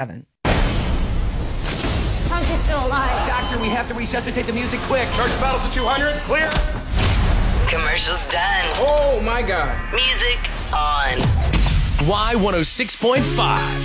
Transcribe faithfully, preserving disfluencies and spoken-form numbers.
Seven. Punk is still alive. Doctor, we have to resuscitate the music quick. Charge the battles to two hundred. Clear. Commercials done. Oh, my God. Music on. Y one oh six point five.